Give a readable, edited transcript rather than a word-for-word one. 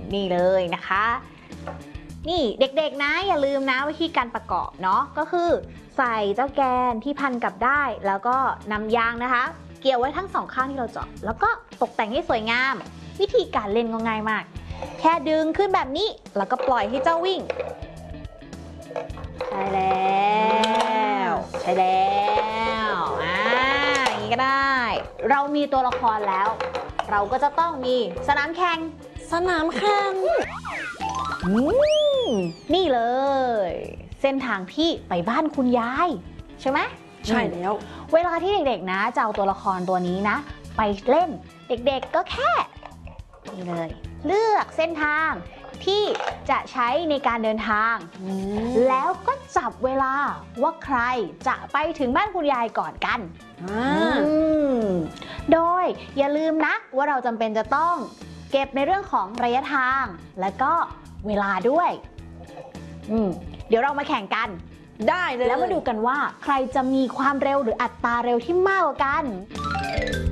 นี่เลยนะคะนี่เด็กๆนะอย่าลืมนะวิธีการประกอบเนาะก็คือใส่เจ้าแกนที่พันกับได้แล้วก็นำยางนะคะเกี่ยวไว้ทั้งสองข้างที่เราเจาะแล้วก็ตกแต่งให้สวยงามวิธีการเล่นก็ง่ายมากแค่ดึงขึ้นแบบนี้แล้วก็ปล่อยให้เจ้าวิ่งใช่แล้วใช่แล้วอย่างนี้ก็ได้เรามีตัวละครแล้วเราก็จะต้องมีสนามแข่งนี่เลยเส้นทางที่ไปบ้านคุณยายใช่ไหมใช่แล้วเวลาที่เด็กๆนะจะเอาตัวละครตัวนี้นะไปเล่นเด็กๆก็แค่นี่เลยเลือกเส้นทางที่จะใช้ในการเดินทางแล้วก็จับเวลาว่าใครจะไปถึงบ้านคุณยายก่อนกันโดยอย่าลืมนะว่าเราจำเป็นจะต้องเก็บในเรื่องของระยะทางและก็เวลาด้วยเดี๋ยวเรามาแข่งกันได้เลยแล้วมาดูกันว่าใครจะมีความเร็วหรืออัตราเร็วที่มากกว่ากัน